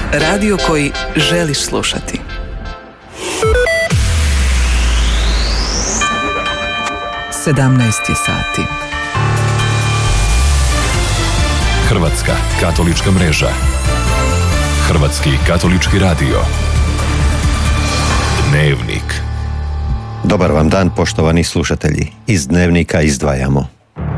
Radio koji želiš slušati. Sedamnaest je sati. Hrvatska katolička mreža. Hrvatski katolički radio. Dnevnik. Dobar vam dan, poštovani slušatelji. Iz Dnevnika izdvajamo.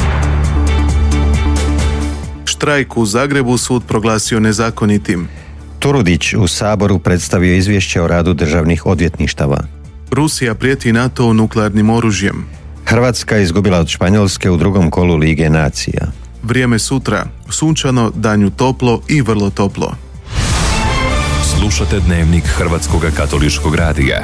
Štrajk u Zagrebu sud proglasio nezakonitim. Turudić u Saboru predstavio izvješće o radu državnih odvjetništava. Rusija prijeti NATO nuklearnim oružjem. Hrvatska izgubila od Španjolske u drugom kolu Lige nacija. Vrijeme sutra, sunčano, danju toplo i vrlo toplo. Slušate Dnevnik Hrvatskog katoličkog radija.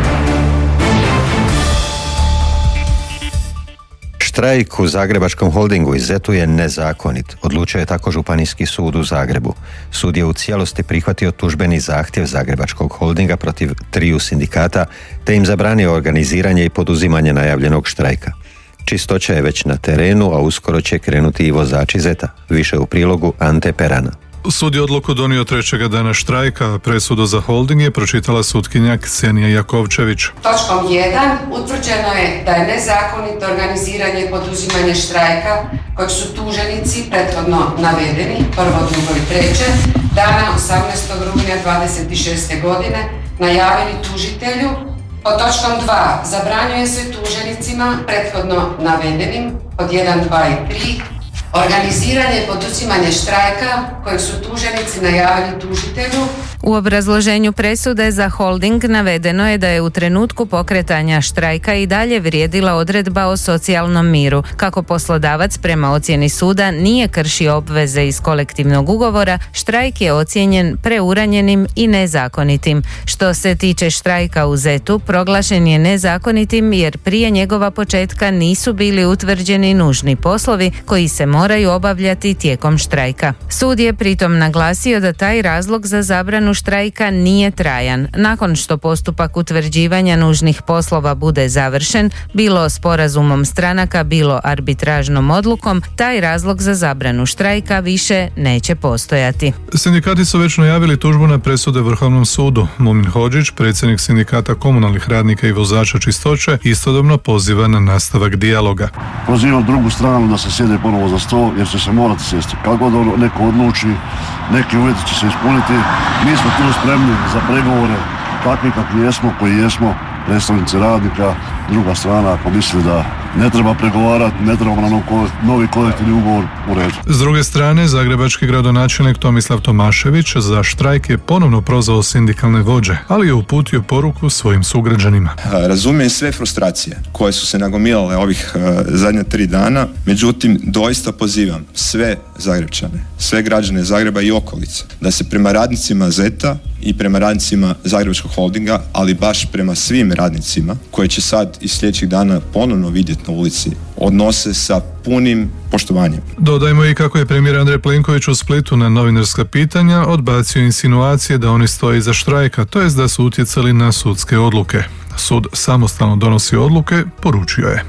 Štrajk u Zagrebačkom holdingu i ZET-u je nezakonit, odlučio je tako Županijski sud u Zagrebu. Sud je u cijelosti prihvatio tužbeni zahtjev Zagrebačkog holdinga protiv 3 sindikata, te im zabranio organiziranje i poduzimanje najavljenog štrajka. Čistoća je već na terenu, a uskoro će krenuti i vozači ZET-a. Više u prilogu Ante Perana. Sud je odluku donio 3. dana štrajka, presudu za holding je pročitala sutkinja Ksenija Jakovčević. Točkom 1 utvrđeno je da je nezakonito organiziranje i poduzimanje štrajka kojeg su tuženici prethodno navedeni, 1., 2. i 3. dana 18. rujna 26. godine najavili tužitelju. Pod točkom 2 zabranjuje se tuženicima prethodno navedenim pod 1, 2 i 3 organiziranje i poduzimanje štrajka kojeg su tuženici najavili tužitelju. U obrazloženju presude za holding navedeno je da je u trenutku pokretanja štrajka i dalje vrijedila odredba o socijalnom miru. Kako poslodavac prema ocjeni suda nije kršio obveze iz kolektivnog ugovora, štrajk je ocijenjen preuranjenim i nezakonitim. Što se tiče štrajka u ZET-u, proglašen je nezakonitim jer prije njegova početka nisu bili utvrđeni nužni poslovi koji se moraju obavljati tijekom štrajka. Sud je pritom naglasio da taj razlog za zabranu štrajka nije trajan. Nakon što postupak utvrđivanja nužnih poslova bude završen, bilo sporazumom stranaka, bilo arbitražnom odlukom, taj razlog za zabranu štrajka više neće postojati. Sindikati su već najavili tužbu na presude Vrhovnom sudu. Mumin Hodžić, predsjednik sindikata komunalnih radnika i vozača čistoće, istodobno poziva na nastavak dijaloga. Pozivam drugu stranu da se sjede ponovo za stol jer će se morati sjesti. Kako god neko odluči, neki uvjeti će se ispuniti. Mi smo tu spremni za pregovore, takvi kakvi jesmo, koji jesmo, predstavnici radnika. Druga strana ako misli da ne treba pregovarati, ne treba na novi kolektivni ugovor, u redu. S druge strane, zagrebački gradonačelnik Tomislav Tomašević za štrajk je ponovno prozvao sindikalne vođe, ali je uputio poruku svojim sugrađanima. Razumijem sve frustracije koje su se nagomilale ovih zadnja 3 dana, međutim doista pozivam sve Zagrebčane, sve građane Zagreba i okolice da se prema radnicima ZET-a i prema radnicima Zagrebačkog holdinga, ali baš prema svim radnicima koje će sad iz sljedećih dana ponovno vidjeti na ulici, odnose sa punim poštovanjem. Dodajmo i kako je premijer Andrej Plenković u Splitu na novinarska pitanja odbacio insinuacije da oni stoje iza štrajka, to jest da su utjecali na sudske odluke. Sud samostalno donosi odluke, poručio je.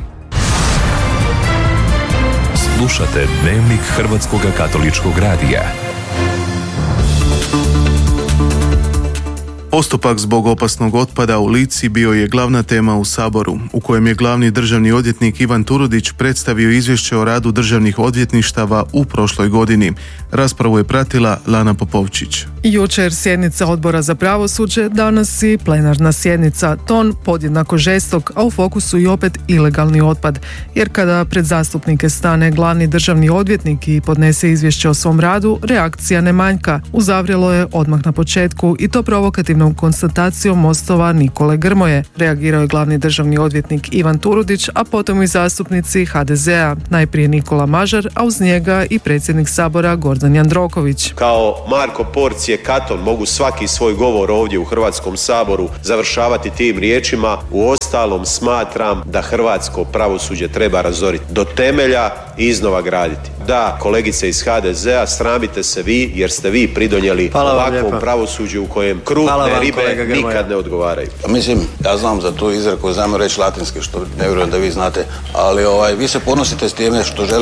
Slušate Dnevnik Hrvatskog katoličkog radija. Postupak zbog opasnog otpada u Lici bio je glavna tema u Saboru, u kojem je glavni državni odvjetnik Ivan Turudić predstavio izvješće o radu državnih odvjetništava u prošloj godini. Raspravu je pratila Lana Popovčić. Jučer sjednica Odbora za pravosuđe, danas i plenarna sjednica. Ton podjednako žestok, a u fokusu i opet ilegalni otpad. Jer kada pred zastupnike stane glavni državni odvjetnik i podnese izvješće o svom radu, reakcija ne manjka. Uzavrjelo je odmah na početku i to provokativnom konstatacijom Mostova Nikole Grmoje. Reagirao je glavni državni odvjetnik Ivan Turudić, a potom i zastupnici HDZ-a, najprije Nikola Mažar, a uz njega i predsjednik Sabora Gordan Jandroković. Kao Marko Porcije Katon mogu svaki svoj govor ovdje u Hrvatskom saboru završavati tim riječima: uostalom smatram da hrvatsko pravosuđe treba razoriti do temelja i iznova graditi. Da, kolegice iz HDZ-a, sramite se vi jer ste vi pridonijeli ovakvom pravosuđu u kojem krupne ribe nikad ne odgovaraju. Mislim, ja znam za tu izreku, znam reći latinski, što ne vjerujem da vi znate, ali vi se ponosite s time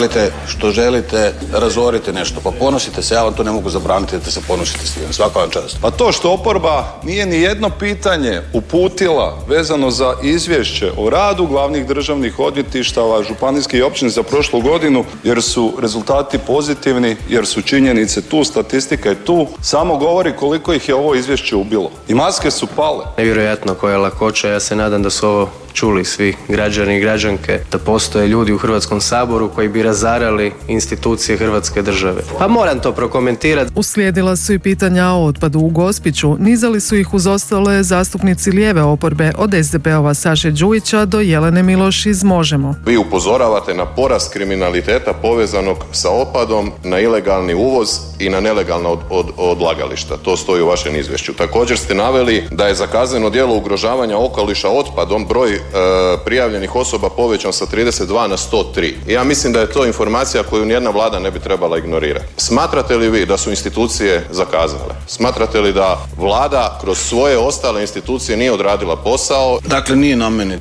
što želite razoriti nešto. Pa ponosite se, ja vam to ne mogu zabraniti da se ponosite s time. Svaka vam čast. Pa to što oporba nije ni jedno pitanje uputila vezano za izvješće o radu glavnih državnih odvjetništava, županijskih i općinih za prošlu godinu, jer su rezultati pozitivni, jer su činjenice tu, statistika je tu, samo govori koliko ih je ovo izvješće ubilo. I maske su pale. Nevjerojatno koja lakoća, ja se nadam da su ovo čuli svi građani i građanke, da postoje ljudi u Hrvatskom saboru koji bi razarali institucije Hrvatske države. Pa moram to prokomentirati. Uslijedila su i pitanja o otpadu u Gospiću. Nizali su ih uz ostale zastupnici lijeve oporbe, od SDP-ova Saše Đujića do Jelene Miloš iz Možemo. Vi upozoravate na porast kriminaliteta povezanog sa otpadom, na ilegalni uvoz i na nelegalna odlagališta. To stoji u vašem izvješću. Također ste naveli da je za kazneno djelo ugrožavanja okoliša otpadom broj prijavljenih osoba povećan sa 32 na 103. Ja mislim da je to informacija koju nijedna vlada ne bi trebala ignorirati. Smatrate li vi da su institucije zakazale? Smatrate li da vlada kroz svoje ostale institucije nije odradila posao? Dakle, nije na meni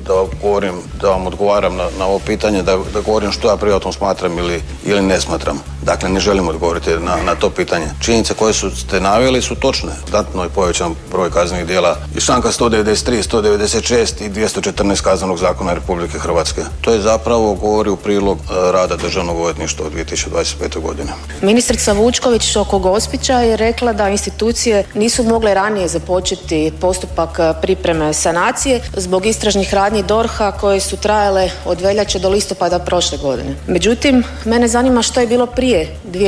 da vam odgovaram na ovo pitanje, da govorim što ja privatno smatram ili ne smatram. Dakle, ne želim odgovoriti na to pitanje. Činjenice koje ste naveli su točne. Znatno je povećan broj kaznenih djela iz članka 193, 196 i 214 Kaznenog zakona Republike Hrvatske. To je zapravo govori u prilog rada Državnog odvjetništva u 2025. godine. Ministrica Vučković oko Gospića je rekla da institucije nisu mogle ranije započeti postupak pripreme sanacije zbog istražnih radnji DORH-a koje su trajale od veljače do listopada prošle godine. Međutim, mene zanima što je bilo prije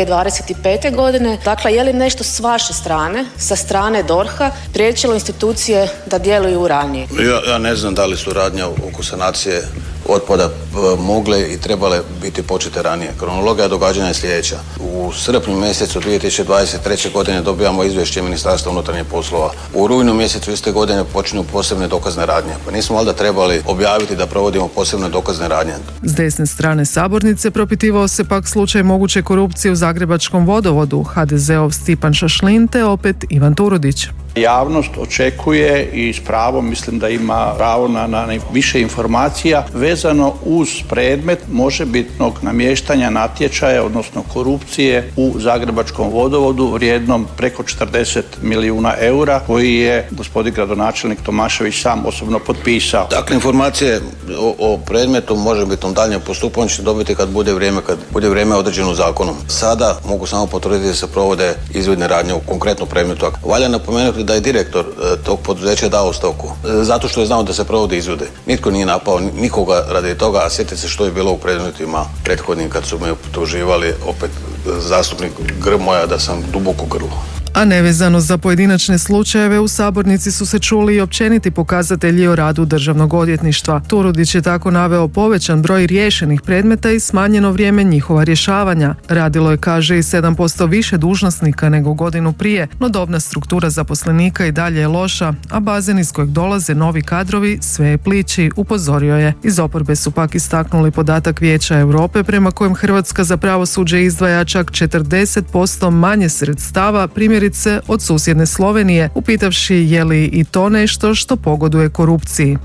2025. godine. Dakle, je li nešto s vaše strane, sa strane DORH-a, priječilo institucije da djeluju ranije? Ja ne znam da li su radnje oko sanacije otpada mogle i trebale biti počete ranije. Kronologija događanja je sljedeća. U srpnju mjesecu 2023. godine dobijamo izvješće Ministarstva unutarnjih poslova. U rujnu mjesecu iste godine počinju posebne dokazne radnje. Pa nismo valjda trebali objaviti da provodimo posebne dokazne radnje. S desne strane sabornice propitivao se pak slučaj moguće korupcije u Zagrebačkom vodovodu. HDZ-ov Stipan Šašlin te opet Ivan Turudić. Javnost očekuje i s pravom mislim da ima pravo na više informacija vezano uz predmet možebitnog namještanja natječaja, odnosno korupcije u Zagrebačkom vodovodu vrijednom preko 40 milijuna eura koji je gospodin gradonačelnik Tomašević sam osobno potpisao. Dakle, informacije o predmetu možebitnom daljnjem postupanju će dobiti kad bude vrijeme određeno zakonom. Sada mogu samo potvrditi da se provode izvidne radnje u konkretnom predmetu. Valja napomenuti da je direktor tog poduzeća dao ostavku zato što je znao da se provode izvide. Nitko nije napao nikoga radi toga, a sjetite se što je bilo u predmetima prethodnim kad su me optuživali opet zastupnik Grmoja da sam duboko grlo. A nevezano za pojedinačne slučajeve, u sabornici su se čuli i općeniti pokazatelji o radu Državnog odvjetništva. Turudić je tako naveo povećan broj riješenih predmeta i smanjeno vrijeme njihova rješavanja. Radilo je, kaže, i 7% više dužnosnika nego godinu prije, no dobna struktura zaposlenika i dalje je loša, a bazen iz kojeg dolaze novi kadrovi sve je plići, upozorio je. Iz oporbe su pak istaknuli podatak Vijeća Europe prema kojem Hrvatska za pravosuđe izdvaja čak 40% manje sredstava, primjerice od susjedne Slovenije, upitavši je li i to nešto što pogoduje korupciji.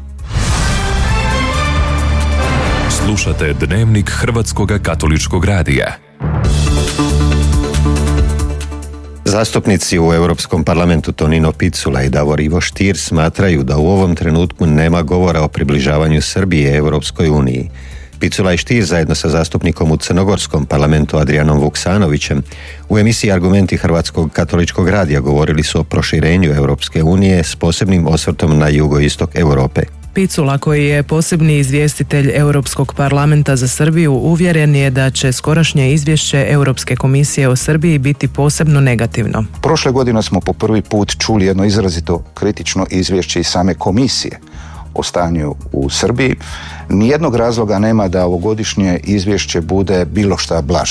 Slušate Dnevnik Hrvatskoga katoličkog radija. Zastupnici u Europskom parlamentu Tonino Picula i Davor Ivo Stier smatraju da u ovom trenutku nema govora o približavanju Srbije Europskoj uniji. Picula i Stier zajedno sa zastupnikom u Crnogorskom parlamentu Adrijanom Vuksanovićem u emisiji Argumenti Hrvatskog katoličkog radija govorili su o proširenju Europske unije s posebnim osvrtom na jugoistok Europe. Picula, koji je posebni izvjestitelj Europskog parlamenta za Srbiju, uvjeren je da će skorašnje izvješće Europske komisije o Srbiji biti posebno negativno. Prošle godine smo po prvi put čuli jedno izrazito kritično izvješće iz same komisije o stanju u Srbiji. Nijednog razloga nema da ovogodišnje izvješće bude bilo šta blaže.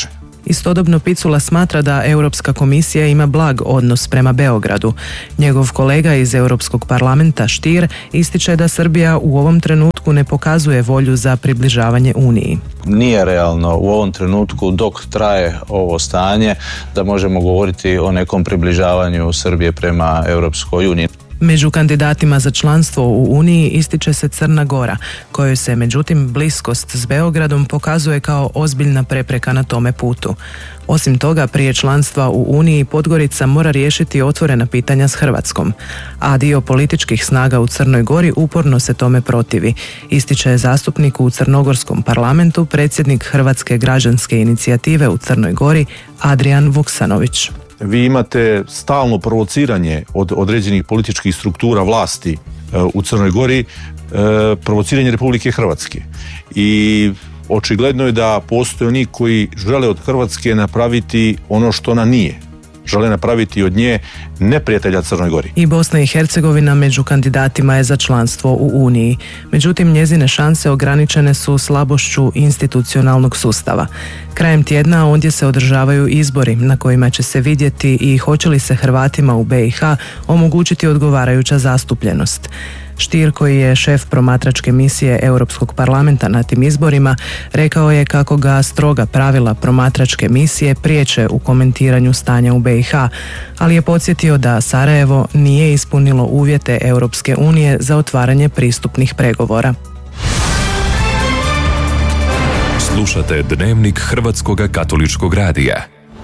Istodobno Picula smatra da Europska komisija ima blag odnos prema Beogradu. Njegov kolega iz Europskog parlamenta Stier ističe da Srbija u ovom trenutku ne pokazuje volju za približavanje Uniji. Nije realno u ovom trenutku dok traje ovo stanje da možemo govoriti o nekom približavanju Srbije prema Europskoj uniji. Među kandidatima za članstvo u Uniji ističe se Crna Gora, kojoj se međutim bliskost s Beogradom pokazuje kao ozbiljna prepreka na tome putu. Osim toga, prije članstva u Uniji Podgorica mora riješiti otvorena pitanja s Hrvatskom, a dio političkih snaga u Crnoj Gori uporno se tome protivi, ističe zastupnik u Crnogorskom parlamentu, predsjednik Hrvatske građanske inicijative u Crnoj Gori Adrian Vuksanović. Vi imate stalno provociranje od određenih političkih struktura vlasti u Crnoj Gori, provociranje Republike Hrvatske. I očigledno je da postoje oni koji žele od Hrvatske napraviti ono što ona nije. Žele napraviti od nje neprijatelja Crnoj Gori. I Bosna i Hercegovina među kandidatima je za članstvo u Uniji. Međutim, njezine šanse ograničene su slabošću institucionalnog sustava. Krajem tjedna ondje se održavaju izbori na kojima će se vidjeti i hoće li se Hrvatima u BiH omogućiti odgovarajuća zastupljenost. Stier, koji je šef promatračke misije Europskog parlamenta na tim izborima, rekao je kako ga stroga pravila promatračke misije priječe u komentiranju stanja u BiH, ali je podsjetio da Sarajevo nije ispunilo uvjete Europske unije za otvaranje pristupnih pregovora. Slušate Dnevnik Hrvatskoga katoličkog radija.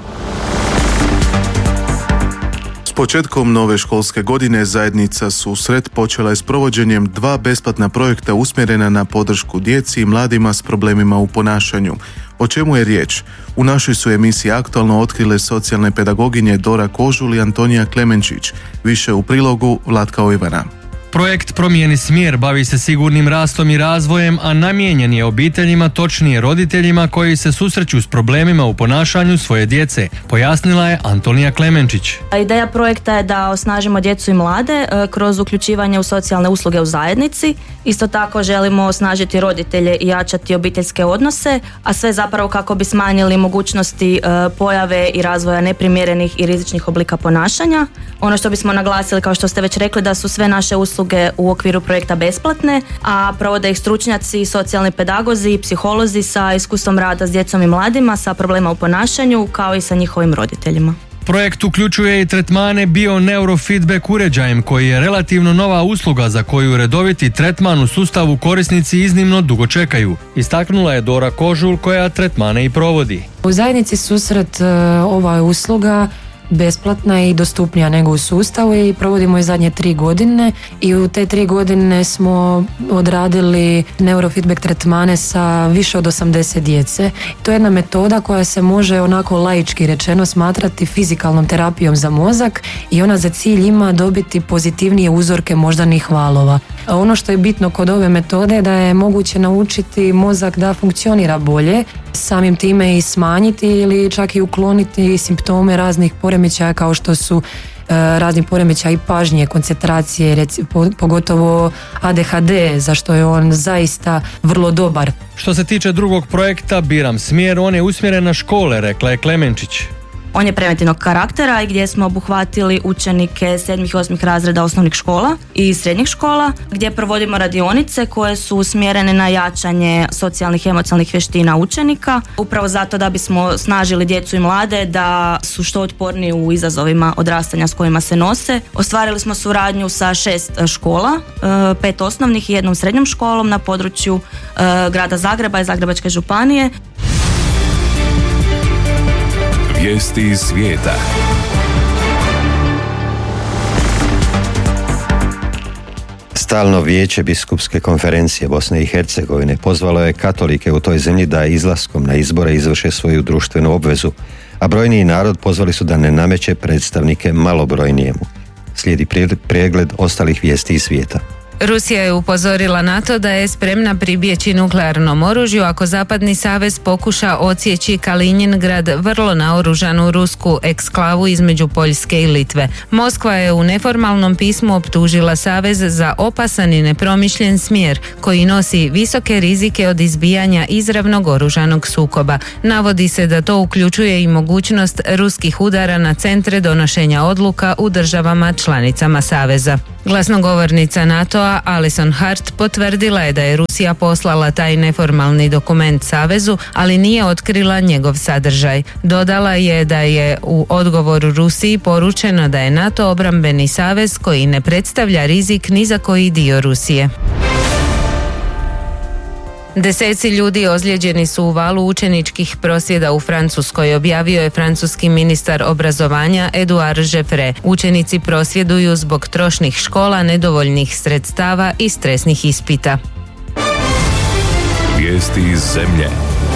S početkom nove školske godine zajednica Susret počela je s provođenjem 2 besplatna projekta usmjerena na podršku djeci i mladima s problemima u ponašanju. O čemu je riječ? U našoj su emisiji Aktualno otkrile socijalne pedagoginje Dora Kožul i Antonija Klemenčić. Više u prilogu Vlatka Ojvana. Projekt Promijeni smjer bavi se sigurnim rastom i razvojem, a namijenjen je obiteljima, točnije roditeljima koji se susreću s problemima u ponašanju svoje djece, pojasnila je Antonija Klemenčić. Ideja projekta je da osnažimo djecu i mlade kroz uključivanje u socijalne usluge u zajednici. Isto tako želimo osnažiti roditelje i jačati obiteljske odnose, a sve zapravo kako bi smanjili mogućnosti pojave i razvoja neprimjerenih i rizičnih oblika ponašanja. Ono što bismo naglasili, kao što ste već rekli, da su sve naše usluge u okviru projekta besplatne, a provode ih stručnjaci, socijalni pedagozi i psiholozi sa iskustvom rada s djecom i mladima sa problema u ponašanju, kao i sa njihovim roditeljima. Projekt uključuje i tretmane bio-neurofeedback uređajem, koji je relativno nova usluga za koju redoviti tretman u sustavu korisnici iznimno dugo čekaju. Istaknula je Dora Kožul, koja tretmane i provodi. U zajednici Susret ova je usluga besplatna i dostupnija nego u sustavu i provodimo je zadnje 3 godine i u te 3 godine smo odradili neurofeedback tretmane sa više od 80 djece. To je jedna metoda koja se može onako laički rečeno smatrati fizikalnom terapijom za mozak i ona za cilj ima dobiti pozitivnije uzorke moždanih valova. Ono što je bitno kod ove metode je da je moguće naučiti mozak da funkcionira bolje, samim time i smanjiti ili čak i ukloniti simptome raznih poremećaja kao što su razni poremećaji pažnje, koncentracije, pogotovo ADHD, za što je on zaista vrlo dobar. Što se tiče drugog projekta Biram smjer, on je usmjeren na škole, rekla je Klemenčić. On je preventivnog karaktera i gdje smo obuhvatili učenike 7. i 8. razreda osnovnih škola i srednjih škola, gdje provodimo radionice koje su usmjerene na jačanje socijalnih i emocionalnih vještina učenika, upravo zato da bismo snažili djecu i mlade da su što otporniji u izazovima odrastanja s kojima se nose. Ostvarili smo suradnju sa 6 škola, 5 osnovnih i 1 srednjom školom na području grada Zagreba i Zagrebačke županije. Vijesti iz svijeta. Stalno vijeće biskupske konferencije Bosne i Hercegovine pozvalo je katolike u toj zemlji da izlaskom na izbore izvrše svoju društvenu obvezu, a brojniji narod pozvali su da ne nameće predstavnike malobrojnijemu. Slijedi pregled ostalih vijesti iz svijeta. Rusija je upozorila na to da je spremna pribjeći nuklearnom oružju ako Zapadni savez pokuša odsjeći Kaliningrad, vrlo naoružanu rusku eksklavu između Poljske i Litve. Moskva je u neformalnom pismu optužila savez za opasan i nepromišljen smjer koji nosi visoke rizike od izbijanja izravnog oružanog sukoba. Navodi se da to uključuje i mogućnost ruskih udara na centre donošenja odluka u državama članicama saveza. Glasnogovornica NATO-a Alison Hart potvrdila je da je Rusija poslala taj neformalni dokument savezu, ali nije otkrila njegov sadržaj. Dodala je da je u odgovoru Rusiji poručeno da je NATO obrambeni savez koji ne predstavlja rizik ni za koji dio Rusije. Deseci ljudi ozlijeđeni su u valu učeničkih prosvjeda u Francuskoj, objavio je francuski ministar obrazovanja Edouard Jeffre. Učenici prosvjeduju zbog trošnih škola, nedovoljnih sredstava i stresnih ispita. Vijesti iz zemlje.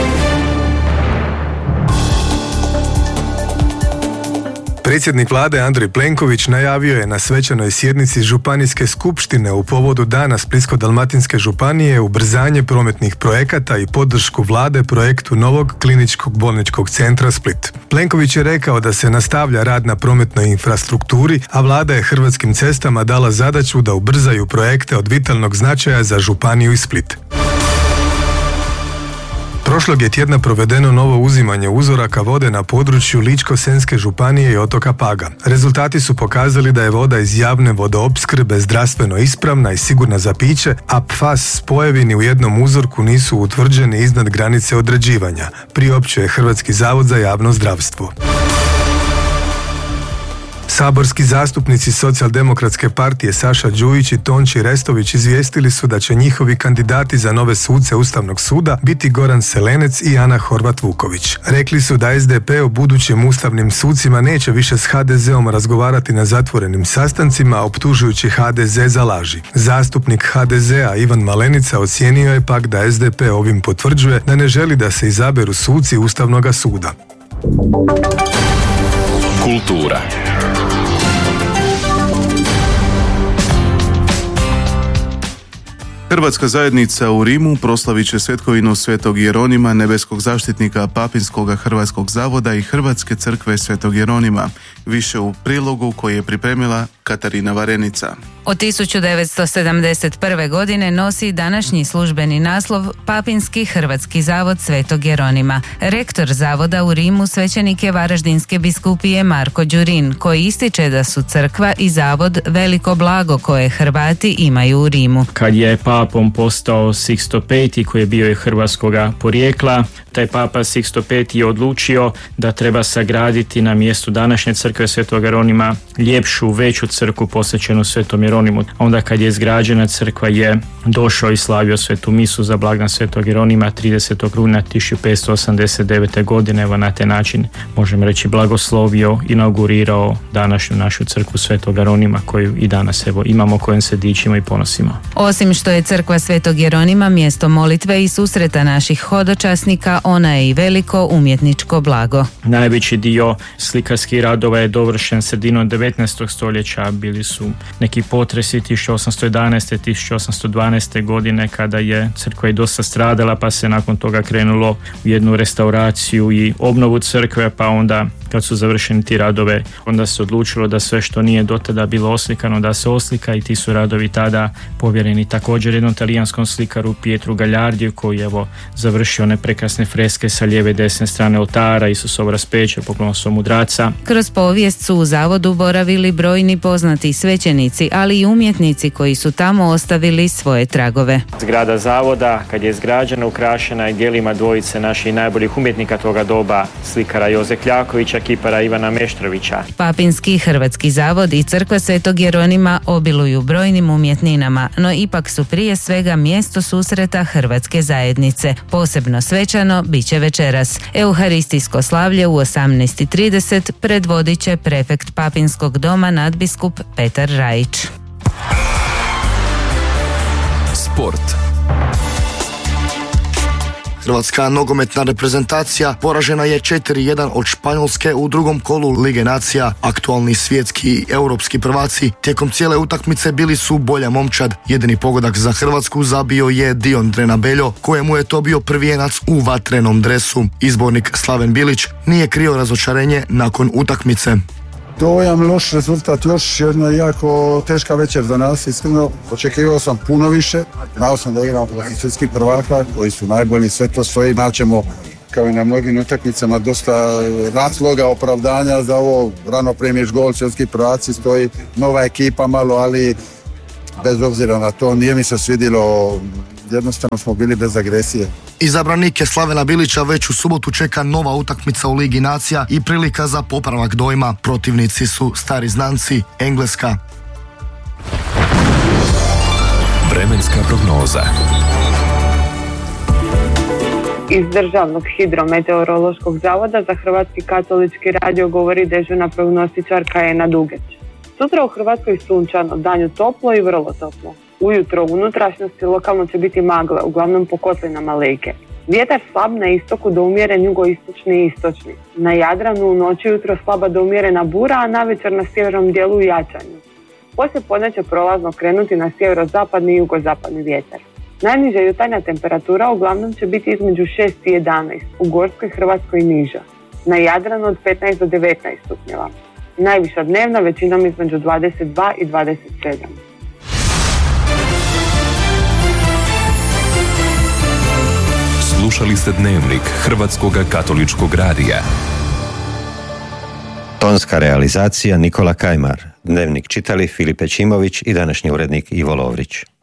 Predsjednik vlade Andrej Plenković najavio je na svečanoj sjednici Županijske skupštine u povodu Dana Splitsko-dalmatinske županije ubrzanje prometnih projekata i podršku vlade projektu novog kliničkog bolničkog centra Split. Plenković je rekao da se nastavlja rad na prometnoj infrastrukturi, a vlada je Hrvatskim cestama dala zadaću da ubrzaju projekte od vitalnog značaja za županiju i Split. Prošlog je tjedna provedeno novo uzimanje uzoraka vode na području Ličko-senjske županije i otoka Paga. Rezultati su pokazali da je voda iz javne vodoopskrbe zdravstveno ispravna i sigurna za piće, a PFAS spojevi ni u jednom uzorku nisu utvrđeni iznad granice određivanja, priopćuje Hrvatski zavod za javno zdravstvo. Saborski zastupnici Socijaldemokratske partije Saša Đujić i Tonči Restović izvijestili su da će njihovi kandidati za nove suce Ustavnog suda biti Goran Selenec i Ana Horvat-Vuković. Rekli su da SDP o budućim ustavnim sucima neće više s HDZ-om razgovarati na zatvorenim sastancima, optužujući HDZ za laži. Zastupnik HDZ-a Ivan Malenica ocijenio je pak da SDP ovim potvrđuje da ne želi da se izaberu suci Ustavnoga suda. Kultura. Hrvatska zajednica u Rimu proslavit će svetkovinu Svetog Jeronima, nebeskog zaštitnika Papinskoga Hrvatskog zavoda i Hrvatske crkve Svetog Jeronima. Više u prilogu koji je pripremila Katarina Varenica. Od 1971. godine nosi današnji službeni naslov Papinski Hrvatski zavod Svetog Jeronima. Rektor zavoda u Rimu svećenik je Varaždinske biskupije Marko Đurin, koji ističe da su crkva i zavod veliko blago koje Hrvati imaju u Rimu. Kad je papom postao Sixto V, koji je bio hrvatskoga porijekla, taj papa Sixto V je odlučio da treba sagraditi na mjestu današnje crkve Svetog Jeronima ljepšu, veću crkvu posvećenu Svetom Jeronimu. Onda kad je izgrađena crkva je došao i slavio svetu misu za blagdan Svetog Jeronima 30. rujna 1589. godine. Evo na taj način možemo reći blagoslovio, inaugurirao današnju našu crkvu Svetog Jeronima koju i danas evo imamo, kojom se dičimo i ponosimo. Osim što je crkva Svetog Jeronima mjesto molitve i susreta naših hodočasnika, ona je i veliko umjetničko blago. Najveći dio slikarskih radova je dovršen sredinom 19. stoljeća. Bili su neki potresi 1811. 1812. godine kada je crkva i dosta stradala, pa se nakon toga krenulo u jednu restauraciju i obnovu crkve, pa onda kad su završeni ti radove, onda se odlučilo da sve što nije dotada bilo oslikano da se oslika i ti su radovi tada povjereni također jednom talijanskom slikaru Pietru Gagliardiju koji je evo završio one prekrasne freske sa lijeve i desne strane oltara, Isusov raspeće, poklonosom mudraca. Kroz povijest su u zavodu boravili brojni poznati svećenici, ali i umjetnici koji su tamo ostavili svoje tragove. Zgrada zavoda kad je izgrađena ukrašena je djelima dvojice naših najboljih umjetnika toga doba, slikara Joze Kljakovića, kipara Ivana Meštrovića. Papinski Hrvatski zavod i crkva Svetog Jeronima obiluju brojnim umjetninama, no ipak su prije svega mjesto susreta hrvatske zajednice. Posebno svečano bit će večeras. Euharistijsko slavlje u 18:30 predvodit će prefekt Papinskog doma nadbiskup Petar Rajić. Sport. Hrvatska nogometna reprezentacija poražena je 4-1 od Španjolske u drugom kolu Lige nacija. Aktualni svjetski i europski prvaci tijekom cijele utakmice bili su bolja momčad. Jedini pogodak za Hrvatsku zabio je Diondre Nabeljo, kojemu je to bio prvijenac u vatrenom dresu. Izbornik Slaven Bilić nije krio razočarenje nakon utakmice. Dojam, loš rezultat, još jedna jako teška večer za nas, iskreno. Očekivao sam puno više, znao sam da igramo svjetskih prvaka koji su najbolji, sve to stoji, naćemo kao i na mnogim utakmicama dosta razloga, opravdanja za ovo, rano primiš gol, svjetski prvaci, stoji nova ekipa malo, ali bez obzira na to nije mi se svidilo, jednostavno smo bili bez agresije. Izabranike Slavena Bilića već u subotu čeka nova utakmica u Ligi nacija i prilika za popravak dojma. Protivnici su stari znanci, Engleska. Vremenska prognoza. Iz Državnog hidrometeorološkog zavoda za Hrvatski katolički radio govori dežurna prognostičarka Ena Dugeć. Sutra u Hrvatskoj sunčano, danju toplo i vrlo toplo. Ujutro u unutrašnjosti lokalno će biti magle, uglavnom po kotlinama Like. Vjetar slab na istoku do umjeren jugoistočni i istočni. Na Jadranu u noći jutro slaba do umjerena bura, a navečer na sjevernom dijelu u jačanju. Poslije podne će prolazno krenuti na sjeverozapadni i jugozapadni vjetar. Najniža jutarnja temperatura uglavnom će biti između 6 i 11, u Gorskoj Hrvatskoj niža. Na Jadranu od 15 do 19 stupnjeva. Najviša dnevna većinom između 22 i 27. Slušali ste Dnevnik Hrvatskog katoličkog radija. Tonska realizacija Nikola Kajmar. Dnevnik čitali Filipe Čimović i današnji urednik Ivo Lovrić.